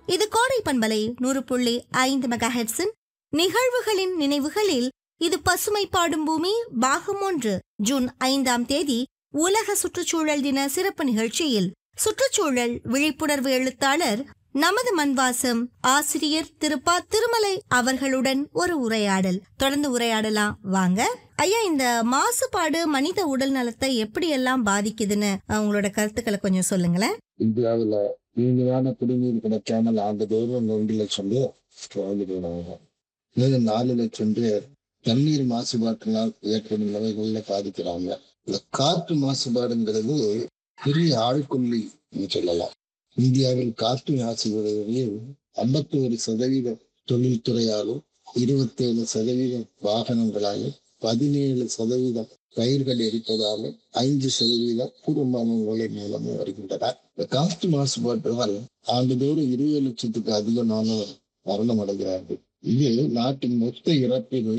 இது கோடை பண்பலை 100.5 மெகாஹெர்ட்ஸின் நிகழ்வுகளின் நினைவுகளில் இது பசுமை பாடும் பூமி பாகம் 1 ஜூன் 5ஆம் தேதி உலக சுற்றுச்சூழல் தின சிறப்பு நிகழ்ச்சியில் சுற்றுச்சூழல் விழிப்புணர்வு எழுத்தாளர் நமது மண்வாசம் ஆசிரியர் திருப்பா திருமலை அவர்களுடன் ஒரு உரையாடல். தொடர்ந்து உரையாடலாம் வாங்க. ஐயா, இந்த மாசுபாடு மனித உடல் நலத்தை எப்படி எல்லாம் பாதிக்குதுன்னு உங்களோட கருத்துக்களை கொஞ்சம் சொல்லுங்களேன். இந்தியாவில் தூய்மையான குடிநீர் கிடைக்காமல் ஆண்டுதோறும் 2 லட்சம் பேர் வாழ்ந்து போனாங்க. மேலும் 4 லட்சம் பேர் தண்ணீர் மாசுபாட்டினால் ஏற்படும் நிலைகள்ல பாதிக்கிறாங்க. இந்த காற்று மாசுபாடுங்கிறது பெரிய ஆழ்கொல்லி சொல்லலாம். இந்தியாவில் காற்று மாசுபாடுகளில் 51% தொழில்துறையாலும், 27% வாகனங்களாலும், 17% பயிர்கள் எரிப்பதாலும், 5% குடும்பங்களின் மூலம் வருகின்றன. இந்த காற்று மாசுபாட்டால் ஆண்டுதோறும் 20 லட்சத்துக்கு அதிகமானோர் மரணம் அடைகிறார்கள். இது நாட்டின் மொத்த இறப்பில்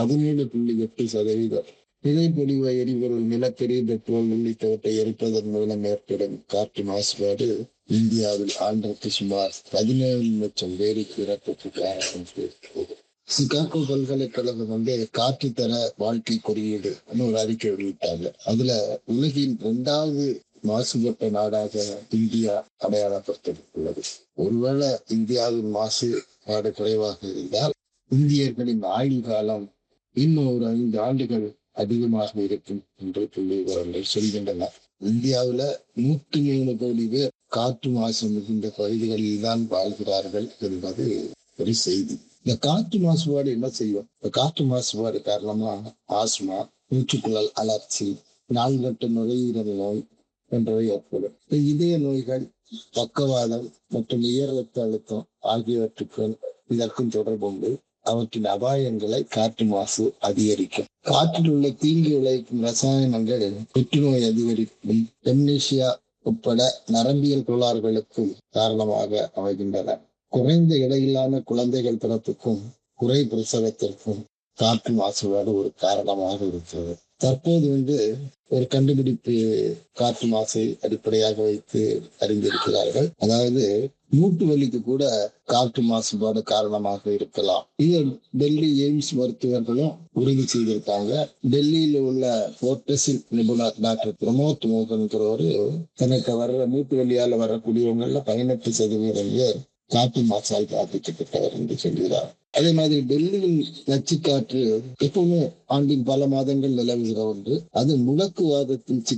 17.8%. புகைப்பொலிவு எரிபொருள், நிலக்கரி, பெட்ரோல் உள்ளிட்டவற்றை எரிப்பதன் மூலம் ஏற்படும் காற்று மாசுபாடு இந்தியாவில் ஆண்டுக்கு சுமார் 17 லட்சம் பேருக்கு இறப்புக்கு காரணம். சிகாகோ பல்கலைக்கழகம் காற்று தர வாழ்க்கை குறியீடு ஒரு அறிக்கை வெளியிட்டாங்க. அதுல உலகின் 2வது மாசுபட்ட நாடாக இந்தியா அடையாளப்படுத்தப்பட்டுள்ளது. ஒருவேளை இந்தியாவின் மாசுபாடு குறைவாக இருந்தால் இந்தியர்களின் ஆயுள் காலம் இன்னும் ஒரு 5 ஆண்டுகள் அதிகமாக இருக்கும் என்று புள்ளிவிவரங்கள் சொல்கின்றன. இந்தியாவுல 103 கோடி பேர் காற்று மாசு மிகுந்த பகுதிகளில் தான் வாழ்கிறார்கள் என்பது ஒரு செய்தி. இந்த காற்று மாசுபாடு என்ன செய்யும்? இந்த காற்று மாசுபாடு காரணமா ஆஸ்மா, மூச்சுக்குழல் அலர்ச்சி, நாள்கட்ட நுரையீரல் நோய் போன்றவை ஏற்படும். இதய நோய்கள், பக்கவாதம் மற்றும் உயர் ரத்த அழுத்தம் ஆகியவற்றுக்கு இதற்கும் தொடர்புண்டு. அவற்றின் அபாயங்களை காற்று மாசு அதிகரிக்கும். காற்றில் உள்ள தீங்கு விளைவிக்கும் ரசாயனங்கள் புற்றுநோய் அதிகரிக்கும், டெம்னீசியா உட்பட நரம்பியல் கோளாறுகளுக்கும் காரணமாக அமைகின்றன. குறைந்த எடையிலான குழந்தைகள் பிறப்புக்கும் குறை பிரசவத்திற்கும் காற்று மாசுபாடு ஒரு காரணமாக இருக்கிறது. தற்போது ஒரு கண்டுபிடிப்பு காற்று மாசை அடிப்படையாக வைத்து அறிந்திருக்கிறார்கள். அதாவது மூட்டு வலிக்கு கூட காற்று மாசுபாடு காரணமாக இருக்கலாம். இது டெல்லி எய்ம்ஸ் மருத்துவர்களும் உறுதி செய்திருக்காங்க. டெல்லியில உள்ள போர்டஸில் நிபுணர் டாக்டர் பிரமோத் மோகன்கிறவரு தனக்கு வர்ற மூட்டு வலியால வரக்கூடியவங்கள்ல 18% பேர் காற்று மாசால் பாதிக்கப்பட்டவர் என்று சொல்கிறார். அதே மாதிரி டெல்லியில் நச்சுக்காற்று எப்பவுமே ஆண்டின் பல மாதங்கள் நிலவுகிற ஒன்று. அது முடக்குவாதத்தின்